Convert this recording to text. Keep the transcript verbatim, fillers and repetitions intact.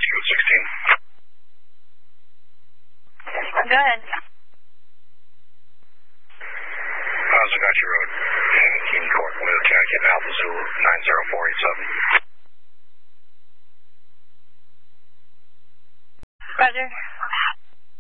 Code sixteen. Go ahead. Zagachi Road, in Keene Court, Window Connecticut, Alpha Zulu, nine zero four eight seven. Roger.